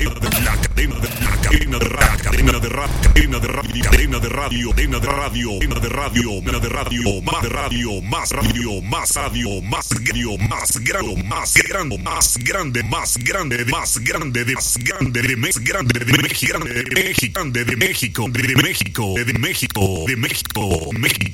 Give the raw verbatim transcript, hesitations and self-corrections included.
la cadena de la cadena de radio, cadena de radio, cadena de radio, cadena de radio, cadena de radio, cadena de radio, cadena de radio, más radio, más radio, más radio, más radio, más grande, más grande, más grande, más grande, más grande, más grande, de más grande, de México, de México, de México, de México, de México, de México, México.